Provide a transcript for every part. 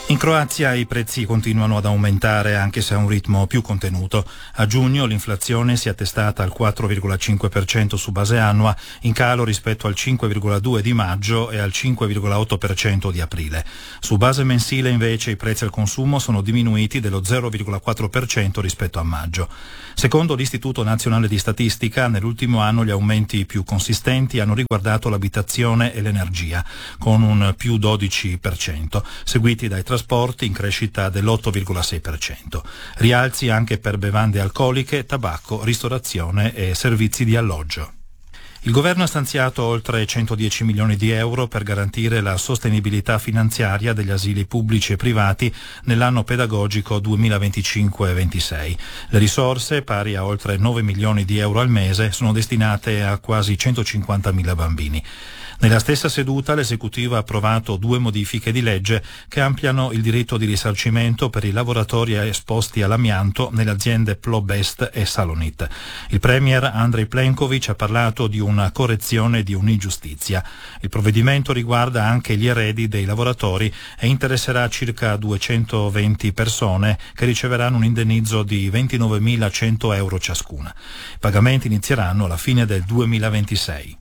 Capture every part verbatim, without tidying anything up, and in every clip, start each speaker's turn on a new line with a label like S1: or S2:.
S1: In Croazia i prezzi continuano ad aumentare anche se a un ritmo più contenuto. A giugno l'inflazione si è attestata al quattro virgola cinque per cento su base annua, in calo rispetto al cinque virgola due per cento di maggio e al cinque virgola otto per cento di aprile. Su base mensile invece i prezzi al consumo sono diminuiti dello zero virgola quattro per cento rispetto a maggio. Secondo l'Istituto Nazionale di Statistica, nell'ultimo anno gli aumenti più consistenti hanno riguardato l'abitazione e l'energia, con un più dodici per cento, seguiti dai trasporti in crescita dell'otto virgola sei per cento. Rialzi anche per bevande alcoliche, tabacco, ristorazione e servizi di alloggio. Il governo ha stanziato oltre centodieci milioni di euro per garantire la sostenibilità finanziaria degli asili pubblici e privati nell'anno pedagogico duemilaventicinque ventisei. Le risorse, pari a oltre nove milioni di euro al mese, sono destinate a quasi centocinquantamila bambini. Nella stessa seduta l'esecutivo ha approvato due modifiche di legge che ampliano il diritto di risarcimento per i lavoratori esposti all'amianto nelle aziende Plobest e Salonit. Il premier Andrej Plenković ha parlato di una correzione di un'ingiustizia. Il provvedimento riguarda anche gli eredi dei lavoratori e interesserà circa duecentoventi persone che riceveranno un indennizzo di ventinovemilacento euro ciascuna. I pagamenti inizieranno alla fine del duemilaventisei.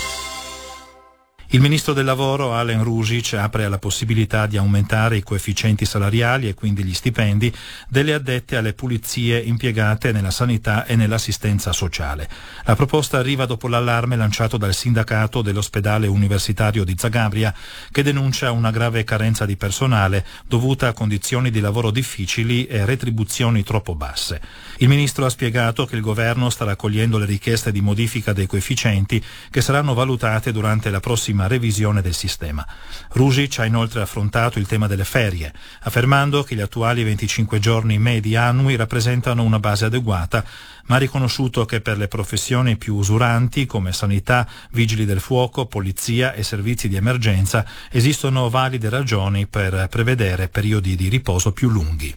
S1: Il ministro del lavoro Alen Ružić apre alla possibilità di aumentare i coefficienti salariali e quindi gli stipendi delle addette alle pulizie impiegate nella sanità e nell'assistenza sociale. La proposta arriva dopo l'allarme lanciato dal sindacato dell'ospedale universitario di Zagabria, che denuncia una grave carenza di personale dovuta a condizioni di lavoro difficili e retribuzioni troppo basse. Il ministro ha spiegato che il governo sta raccogliendo le richieste di modifica dei coefficienti che saranno valutate durante la prossima revisione del sistema. Ružić ha inoltre affrontato il tema delle ferie, affermando che gli attuali venticinque giorni medi annui rappresentano una base adeguata, ma ha riconosciuto che per le professioni più usuranti come sanità, vigili del fuoco, polizia e servizi di emergenza esistono valide ragioni per prevedere periodi di riposo più lunghi.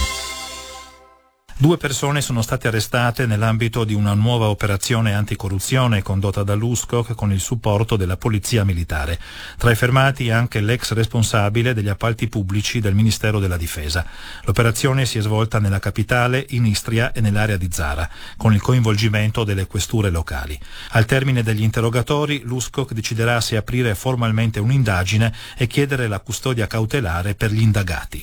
S1: Due persone sono state arrestate nell'ambito di una nuova operazione anticorruzione condotta dall'U S C O C con il supporto della Polizia Militare. Tra i fermati anche l'ex responsabile degli appalti pubblici del Ministero della Difesa. L'operazione si è svolta nella capitale, in Istria e nell'area di Zara, con il coinvolgimento delle questure locali. Al termine degli interrogatori, l'U S C O C deciderà se aprire formalmente un'indagine e chiedere la custodia cautelare per gli indagati.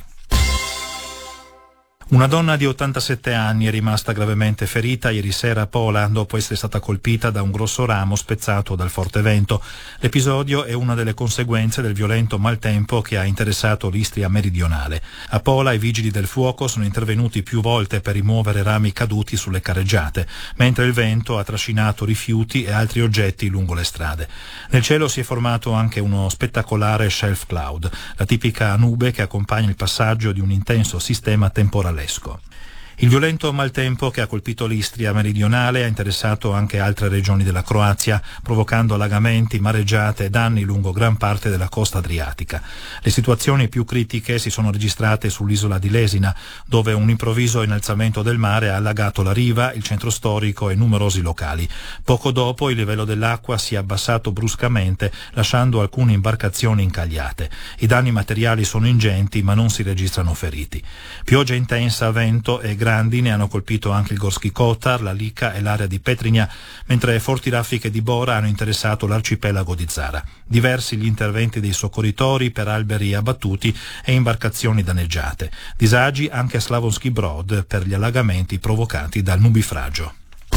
S1: Una donna di ottantasette anni è rimasta gravemente ferita ieri sera a Pola dopo essere stata colpita da un grosso ramo spezzato dal forte vento. L'episodio è una delle conseguenze del violento maltempo che ha interessato l'Istria meridionale. A Pola i vigili del fuoco sono intervenuti più volte per rimuovere rami caduti sulle carreggiate, mentre il vento ha trascinato rifiuti e altri oggetti lungo le strade. Nel cielo si è formato anche uno spettacolare shelf cloud, la tipica nube che accompagna il passaggio di un intenso sistema temporale. Il violento maltempo che ha colpito l'Istria meridionale ha interessato anche altre regioni della Croazia, provocando allagamenti, mareggiate e danni lungo gran parte della costa adriatica. Le situazioni più critiche si sono registrate sull'isola di Lesina, dove un improvviso innalzamento del mare ha allagato la riva, il centro storico e numerosi locali. Poco dopo il livello dell'acqua si è abbassato bruscamente, lasciando alcune imbarcazioni incagliate. I danni materiali sono ingenti, ma non si registrano feriti. Pioggia intensa, vento e grandine hanno colpito anche il Gorski Kotar, la Lika e l'area di Petrinja, mentre forti raffiche di Bora hanno interessato l'arcipelago di Zara. Diversi gli interventi dei soccorritori per alberi abbattuti e imbarcazioni danneggiate. Disagi anche a Slavonski Brod per gli allagamenti provocati dal nubifragio.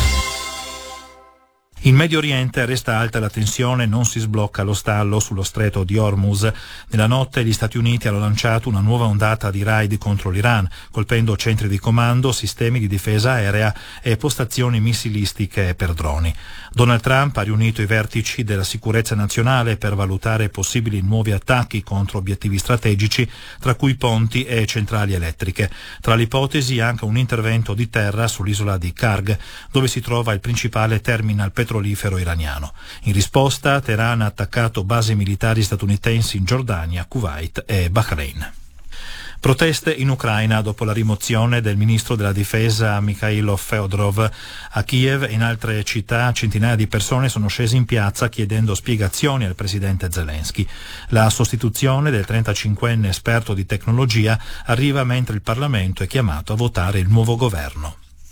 S1: In Medio Oriente resta alta la tensione, non si sblocca lo stallo sullo stretto di Hormuz. Nella notte gli Stati Uniti hanno lanciato una nuova ondata di raid contro l'Iran, colpendo centri di comando, sistemi di difesa aerea e postazioni missilistiche per droni. Donald Trump ha riunito i vertici della sicurezza nazionale per valutare possibili nuovi attacchi contro obiettivi strategici, tra cui ponti e centrali elettriche. Tra le ipotesi anche un intervento di terra sull'isola di Karg, dove si trova il principale terminal petrolifero iraniano. In risposta, Teheran ha attaccato basi militari statunitensi in Giordania, Kuwait e Bahrain. Proteste in Ucraina dopo la rimozione del ministro della difesa Mikhailo Feodorov. A Kiev e in altre città centinaia di persone sono scese in piazza chiedendo spiegazioni al presidente Zelensky. La sostituzione del trentacinquenne esperto di tecnologia arriva mentre il Parlamento è chiamato a votare il nuovo governo.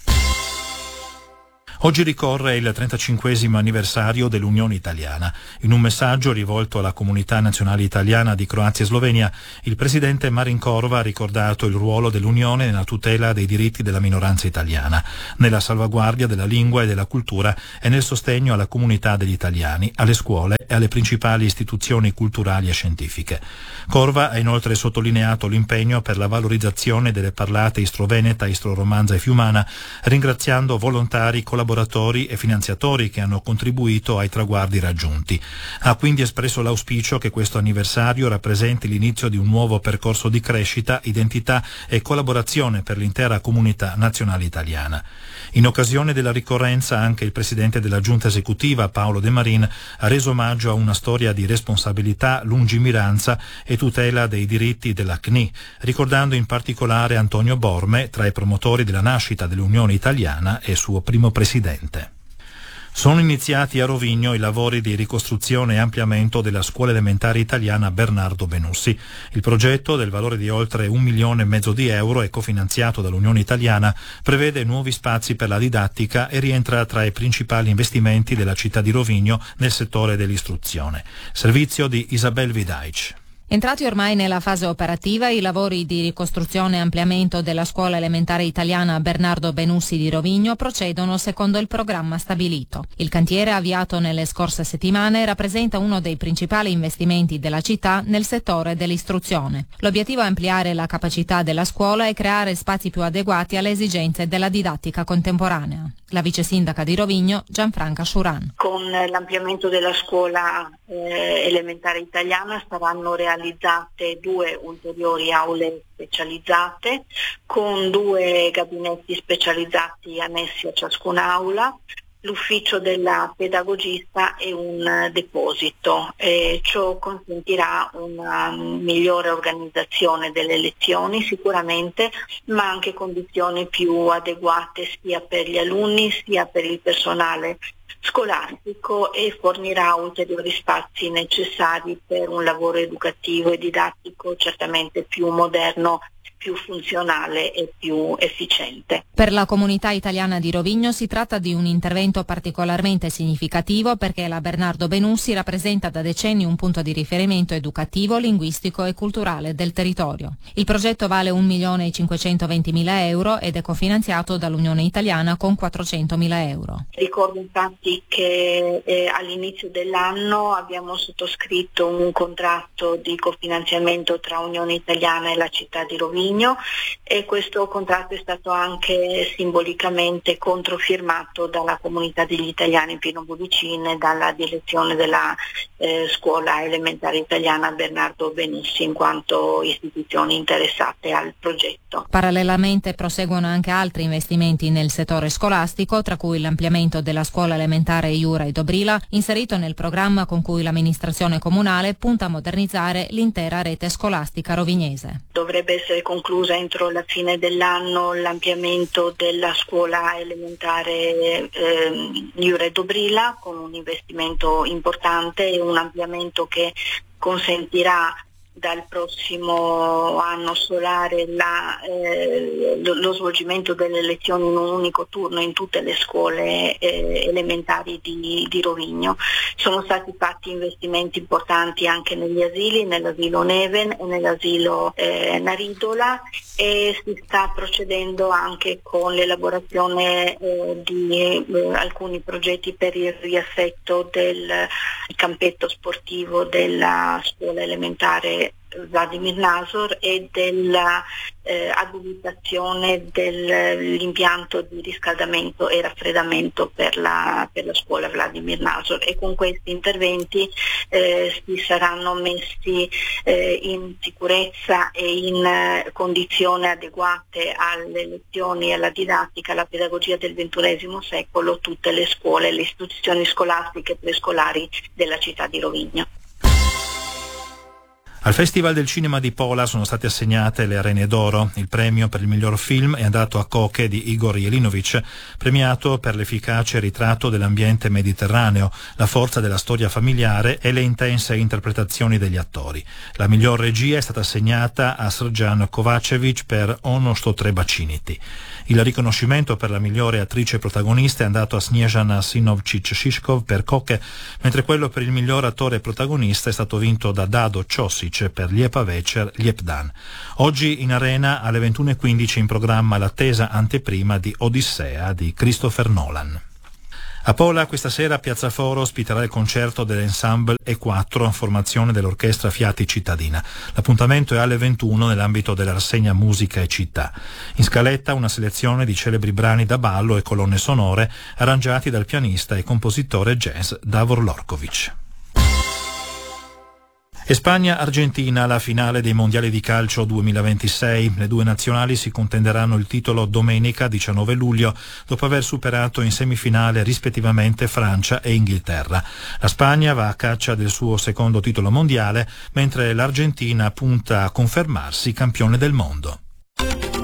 S1: Oggi ricorre il trentacinquesimo anniversario dell'Unione Italiana. In un messaggio rivolto alla comunità nazionale italiana di Croazia e Slovenia, il presidente Marin Corva ha ricordato il ruolo dell'Unione nella tutela dei diritti della minoranza italiana, nella salvaguardia della lingua e della cultura e nel sostegno alla comunità degli italiani, alle scuole e alle principali istituzioni culturali e scientifiche. Corva ha inoltre sottolineato l'impegno per la valorizzazione delle parlate istro-veneta, istro-romanza e fiumana, ringraziando volontari, collaboratori e finanziatori che hanno contribuito ai traguardi raggiunti. Ha quindi espresso l'auspicio che questo anniversario rappresenti l'inizio di un nuovo percorso di crescita, identità e collaborazione per l'intera comunità nazionale italiana. In occasione della ricorrenza anche il presidente della giunta esecutiva Paolo De Marin ha reso omaggio a una storia di responsabilità, lungimiranza e tutela dei diritti della C N I, ricordando in particolare Antonio Borme, tra i promotori della nascita dell'Unione Italiana e suo primo presidente. Sono iniziati a Rovigno i lavori di ricostruzione e ampliamento della scuola elementare italiana Bernardo Benussi. Il progetto, del valore di oltre un milione e mezzo di euro e cofinanziato dall'Unione Italiana, prevede nuovi spazi per la didattica e rientra tra i principali investimenti della città di Rovigno nel settore dell'istruzione. Servizio di Isabel Vidaic.
S2: Entrati ormai nella fase operativa, i lavori di ricostruzione e ampliamento della scuola elementare italiana Bernardo Benussi di Rovigno procedono secondo il programma stabilito. Il cantiere, avviato nelle scorse settimane, rappresenta uno dei principali investimenti della città nel settore dell'istruzione. L'obiettivo è ampliare la capacità della scuola e creare spazi più adeguati alle esigenze della didattica contemporanea. La vice sindaca di Rovigno, Gianfranca Sciuran.
S3: Con l'ampliamento della scuola eh, elementare italiana saranno realizzate realizzate due ulteriori aule specializzate con due gabinetti specializzati annessi a ciascuna aula, l'ufficio della pedagogista e un deposito. E ciò consentirà una migliore organizzazione delle lezioni sicuramente, ma anche condizioni più adeguate sia per gli alunni sia per il personale scolastico e fornirà ulteriori spazi necessari per un lavoro educativo e didattico certamente più moderno, più funzionale e più efficiente.
S2: Per la comunità italiana di Rovigno si tratta di un intervento particolarmente significativo perché la Bernardo Benussi rappresenta da decenni un punto di riferimento educativo, linguistico e culturale del territorio. Il progetto vale un milione e cinquecentoventimila euro ed è cofinanziato dall'Unione Italiana con quattrocentomila euro.
S3: Ricordo infatti che eh, all'inizio dell'anno abbiamo sottoscritto un contratto di cofinanziamento tra Unione Italiana e la città di Rovigno e questo contratto è stato anche simbolicamente controfirmato dalla comunità degli italiani Pino Budicin e dalla direzione della eh, scuola elementare italiana Bernardo Benussi in quanto istituzioni interessate al progetto.
S2: Parallelamente proseguono anche altri investimenti nel settore scolastico, tra cui l'ampliamento della scuola elementare Juraj Dobrila, inserito nel programma con cui l'amministrazione comunale punta a modernizzare l'intera rete scolastica rovignese.
S3: Dovrebbe essere conclusa entro la fine dell'anno l'ampliamento della scuola elementare eh, Juraj Dobrila con un investimento importante e un ampliamento che consentirà dal prossimo anno solare la, eh, lo, lo svolgimento delle lezioni in un unico turno in tutte le scuole eh, elementari di, di Rovigno. Sono stati fatti investimenti importanti anche negli asili, nell'asilo Neven e nell'asilo eh, Naridola e si sta procedendo anche con l'elaborazione eh, di eh, alcuni progetti per il riassetto del campetto sportivo della scuola elementare Vladimir Nazor e della eh, abilitazione dell'impianto di riscaldamento e raffreddamento per la, per la scuola Vladimir Nazor e con questi interventi eh, si saranno messi eh, in sicurezza e in eh, condizioni adeguate alle lezioni e alla didattica, alla pedagogia del ventunesimo secolo tutte le scuole, le istituzioni scolastiche e prescolari della città di Rovigno.
S1: Al Festival del Cinema di Pola sono state assegnate le Arene d'Oro. Il premio per il miglior film è andato a Koke di Igor Jelinovic, premiato per l'efficace ritratto dell'ambiente mediterraneo, la forza della storia familiare e le intense interpretazioni degli attori. La miglior regia è stata assegnata a Srđan Kovačević per Ono što treba činiti. Il riconoscimento per la migliore attrice protagonista è andato a Snježana Sinovčić-Šiškov per Koke, mentre quello per il miglior attore protagonista è stato vinto da Dado Ćosić per Lijepa večer, Lijep dan. Oggi in arena alle ventuno e quindici in programma l'attesa anteprima di Odissea di Christopher Nolan. A Pola questa sera Piazza Foro ospiterà il concerto dell'Ensemble E quattro, formazione dell'Orchestra Fiati Cittadina. L'appuntamento è alle ventuno nell'ambito della rassegna Musica e Città. In scaletta una selezione di celebri brani da ballo e colonne sonore arrangiati dal pianista e compositore jazz Davor Lorković. E Spagna-Argentina, la finale dei mondiali di calcio duemilaventisei. Le due nazionali si contenderanno il titolo domenica diciannove luglio, dopo aver superato in semifinale rispettivamente Francia e Inghilterra. La Spagna va a caccia del suo secondo titolo mondiale, mentre l'Argentina punta a confermarsi campione del mondo.